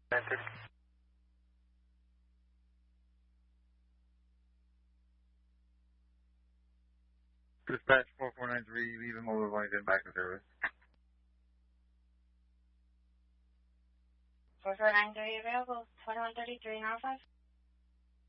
Dispatch 4493, leaving Mobile Wellington, back to service. 4493 available, 2133 and R5.